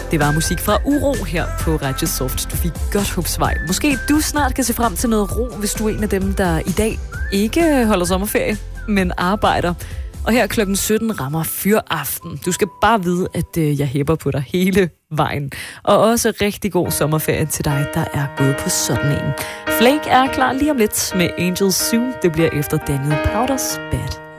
Det var musik fra Uro her på Radio Soft. Du fik godt hupsvej. Måske du snart kan se frem til noget ro, hvis du er en af dem, der i dag ikke holder sommerferie, men arbejder. Og her klokken 17 rammer fyraften. Du skal bare vide, at jeg hæpper på dig hele vejen. Og også rigtig god sommerferie til dig, der er gået på sådan en. Flake er klar lige om lidt med Angel Zoo. Det bliver efter Daniel Powders Bad.